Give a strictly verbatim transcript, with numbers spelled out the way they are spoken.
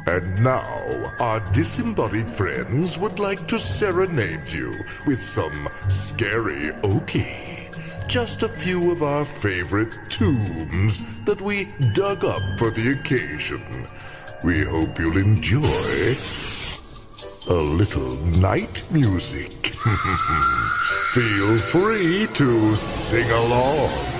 And now, our disembodied friends would like to serenade you with some scary okie. Just a few of our favorite tunes that we dug up for the occasion. We hope you'll enjoy a little night music. Feel free to sing along.